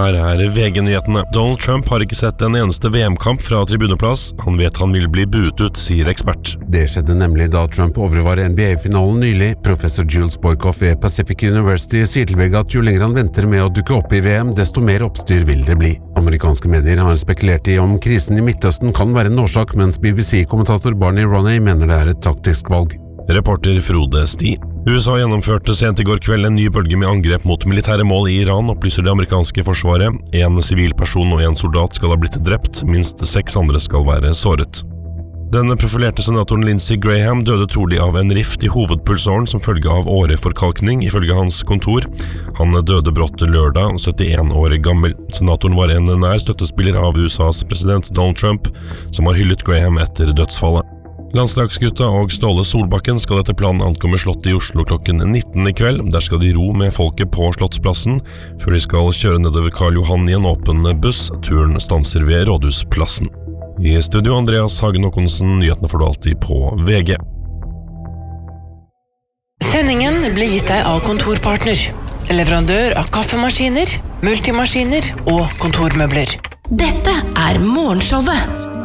Her VG-nyhetene. Donald Trump har ikke sett en eneste VM-kamp fra tribuneplass. Han vet han vil bli buet ut, sier ekspert. Det skjedde nemlig da Trump overvar NBA-finalen nylig. Professor Jules Boykoff ved Pacific University sier til VG at jo lenger han venter med å dukke opp i VM, desto mer oppstyr vil det bli. Amerikanske medier har spekulert i om krisen i Midtøsten kan være en årsak, mens BBC-kommentator Barney Ronay mener det er et taktisk valg. Reporter Frode Sti. USA gjennomførte sent i går kveld en ny bølge med angrep mot militære mål i Iran, opplyser det amerikanske forsvaret. En sivil person og en soldat skal ha blitt drept, minst 6 andre skal være såret. Den profilerte senatoren Lindsey Graham døde trolig av en rift i hovedpulsåren som følge av åreforkalkning, ifølge hans kontor. Han døde brått lørdag, 71 år gammel. Senatoren var en nær støttespiller av USAs president Donald Trump, som har hyllet Graham etter dødsfallet. Landslagsgutta og Ståle Solbakken skal etter planen ankomme slottet i Oslo klokken 19 i kveld. Der skal de ro med folket på Slottsplassen, før de skal kjøre nedover Karl Johan i en åpen buss. Turen stanser ved Rådhusplassen. I studio Andreas Hagen Håkonsen, nyhetene får du alltid på VG. Sendingen blir gitt deg av Kontorpartner, leverandør av kaffemaskiner, multimaskiner og kontormøbler. Dette er Morgenshowet